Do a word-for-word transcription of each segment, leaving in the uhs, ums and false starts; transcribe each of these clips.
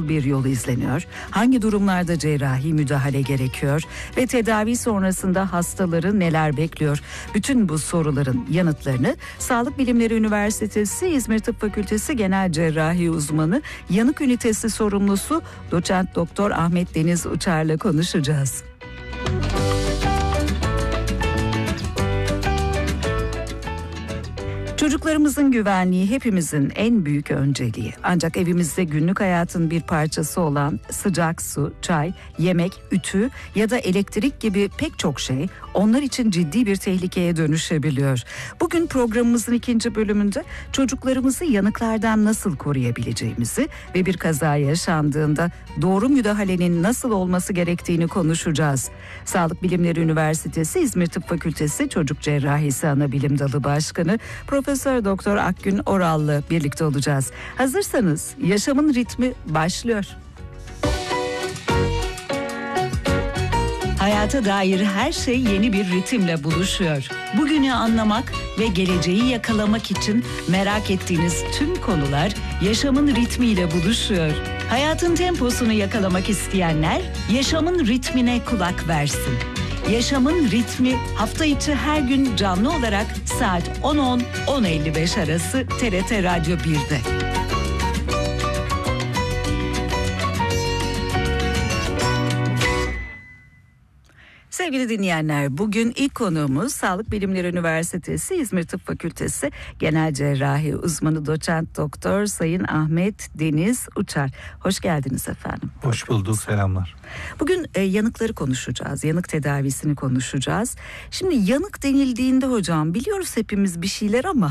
nasıl bir yol izleniyor? Hangi durumlarda cerrahi müdahale gerekiyor? Ve tedavi sonrasında hastaları neler bekliyor? Bütün bu soruların yanıtlarını Sağlık Bilimleri Üniversitesi İzmir Tıp Fakültesi Genel Cerrahi Uzmanı, Yanık Ünitesi Sorumlusu Doçent Doktor Ahmet Deniz Uçar'la konuşacağız. Çocuklarımızın güvenliği hepimizin en büyük önceliği. Ancak evimizde günlük hayatın bir parçası olan sıcak su, çay, yemek, ütü ya da elektrik gibi pek çok şey onlar için ciddi bir tehlikeye dönüşebiliyor. Bugün programımızın ikinci bölümünde çocuklarımızı yanıklardan nasıl koruyabileceğimizi ve bir kaza yaşandığında doğru müdahalenin nasıl olması gerektiğini konuşacağız. Sağlık Bilimleri Üniversitesi İzmir Tıp Fakültesi Çocuk Cerrahisi Anabilim Dalı Başkanı Profesör Doktor Akgün Oral'la birlikte olacağız. Hazırsanız yaşamın ritmi başlıyor. Hayata dair her şey yeni bir ritimle buluşuyor. Bugünü anlamak ve geleceği yakalamak için merak ettiğiniz tüm konular yaşamın ritmiyle buluşuyor. Hayatın temposunu yakalamak isteyenler yaşamın ritmine kulak versin. Yaşamın ritmi hafta içi her gün canlı olarak saat on on on elli beş arası T R T Radyo bir'de. Sevgili dinleyenler, bugün ilk konuğumuz Sağlık Bilimleri Üniversitesi İzmir Tıp Fakültesi Genel Cerrahi Uzmanı Doçent Doktor Sayın Ahmet Deniz Uçar. Hoş geldiniz efendim. Hoş bulduk, selamlar. Bugün e, yanıkları konuşacağız, yanık tedavisini konuşacağız. Şimdi yanık denildiğinde hocam biliyoruz hepimiz bir şeyler ama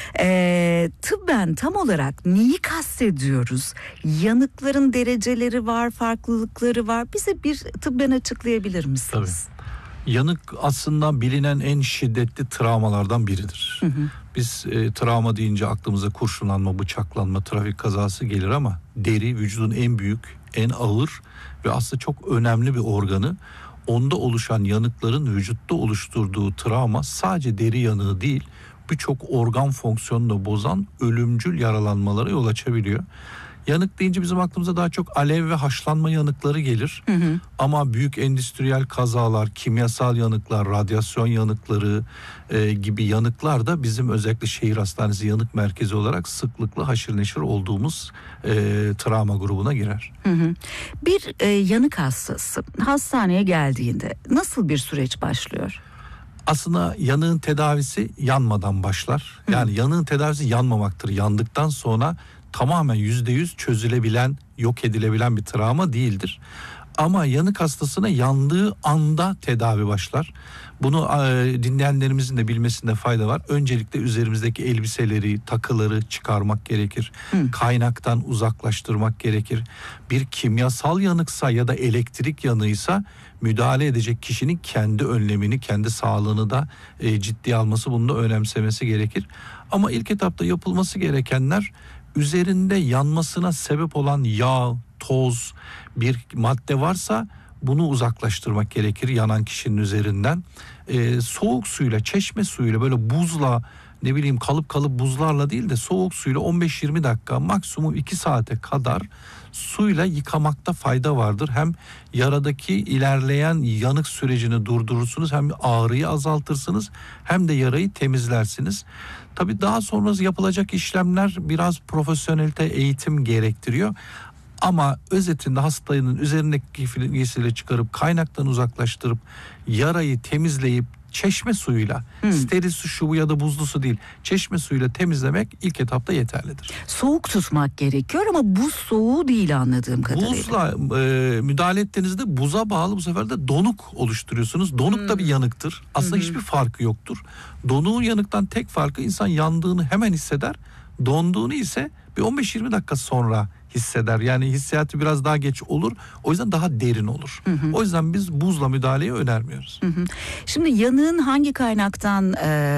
e, tıbben tam olarak neyi kastediyoruz? Yanıkların dereceleri var, farklılıkları var. Bize bir tıbben açıklayabilir misiniz? Tabii. Yanık aslında bilinen en şiddetli travmalardan biridir. Hı hı. Biz e, travma deyince aklımıza kurşunlanma, bıçaklanma, trafik kazası gelir ama deri vücudun en büyük, en ağır ve aslında çok önemli bir organı. Onda oluşan yanıkların vücutta oluşturduğu travma sadece deri yanığı değil, birçok organ fonksiyonunu bozan ölümcül yaralanmalara yol açabiliyor. Yanık deyince bizim aklımıza daha çok alev ve haşlanma yanıkları gelir. Hı hı. Ama büyük endüstriyel kazalar, kimyasal yanıklar, radyasyon yanıkları e, gibi yanıklar da bizim özellikle şehir hastanesi yanık merkezi olarak sıklıkla haşır neşir olduğumuz e, travma grubuna girer. Hı hı. Bir e, yanık hastası hastaneye geldiğinde nasıl bir süreç başlıyor? Aslında yanığın tedavisi yanmadan başlar. Yani hı. yanığın tedavisi yanmamaktır. Yandıktan sonra tamamen yüzde yüz çözülebilen, yok edilebilen bir travma değildir. Ama yanık hastasına yandığı anda tedavi başlar. Bunu e, dinleyenlerimizin de bilmesinde fayda var. Öncelikle üzerimizdeki elbiseleri, takıları çıkarmak gerekir. Hı. Kaynaktan uzaklaştırmak gerekir. Bir kimyasal yanıksa ya da elektrik yanığıysa müdahale edecek kişinin kendi önlemini, kendi sağlığını da e, ciddiye alması, bunu da önemsemesi gerekir. Ama ilk etapta yapılması gerekenler, üzerinde yanmasına sebep olan yağ, toz, bir madde varsa bunu uzaklaştırmak gerekir yanan kişinin üzerinden. Ee, soğuk suyla, çeşme suyuyla, böyle buzla, ne bileyim kalıp kalıp buzlarla değil de soğuk suyla on beş yirmi dakika, maksimum iki saate kadar suyla yıkamakta fayda vardır. Hem yaradaki ilerleyen yanık sürecini durdurursunuz, hem ağrıyı azaltırsınız, hem de yarayı temizlersiniz. Tabii daha sonra yapılacak işlemler biraz profesyonelite, eğitim gerektiriyor. Ama özetinde hastanın üzerindeki giysileri çıkarıp kaynaktan uzaklaştırıp yarayı temizleyip çeşme suyuyla, hmm. steril su, şu ya da buzlu su değil, çeşme suyuyla temizlemek ilk etapta yeterlidir. Soğuk tutmak gerekiyor ama buz soğuğu değil anladığım kadarıyla. Buzla e, müdahale ettiğinizde buza bağlı bu sefer de donuk oluşturuyorsunuz. Donuk hmm. da bir yanıktır. Aslında hmm. hiçbir farkı yoktur. Donuğun yanıktan tek farkı, insan yandığını hemen hisseder. Donduğunu ise bir on beş yirmi dakika sonra hisseder. Yani hissiyatı biraz daha geç olur. O yüzden daha derin olur. Hı hı. O yüzden biz buzla müdahaleyi önermiyoruz. Hı hı. Şimdi yanığın hangi kaynaktan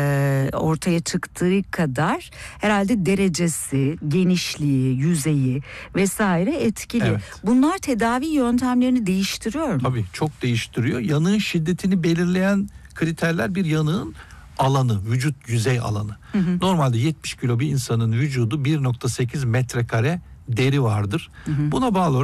e, ortaya çıktığı kadar herhalde derecesi, genişliği, yüzeyi vesaire etkili. Evet. Bunlar tedavi yöntemlerini değiştiriyor mu? Tabii çok değiştiriyor. Yanığın şiddetini belirleyen kriterler, bir yanığın alanı, vücut yüzey alanı. Hı hı. Normalde yetmiş kilo bir insanın vücudu bir nokta sekiz metrekare deri vardır. Hı hı. Buna bağlı olarak